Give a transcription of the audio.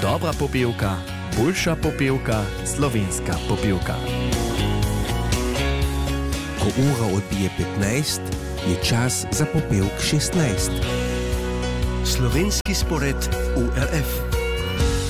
Dobra popivka, boljša popivka, slovenska popivka. Ko ura odbije 15, je čas za popevk 16. Slovenski spored URF.